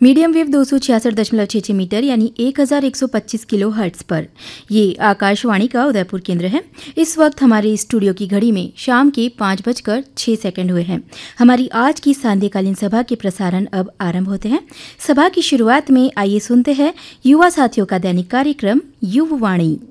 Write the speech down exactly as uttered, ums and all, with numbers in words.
Medium wave दो सौ छियासठ दशमलव छः छः मीटर यानी एक हज़ार एक सौ पच्चीस किलो हर्ट्ज पर। ये आकाशवाणी का उदयपुर केंद्र है। इस वक्त हमारे स्टूडियो की घड़ी में शाम के पाँच बजकर छः सेकंड हुए हैं। हमारी आज की सांध्यकालीन सभा के प्रसारण अब आरंभ होते हैं। सभा की शुरुआत में आइए सुनते हैं युवा साथियों का दैनिक कार्यक्रम युववाणी।